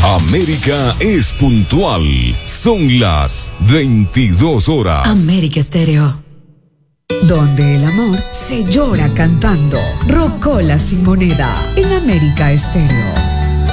América es puntual. Son las 22 horas. América Estéreo. Donde el amor se llora cantando. Rocola sin moneda en América Estéreo.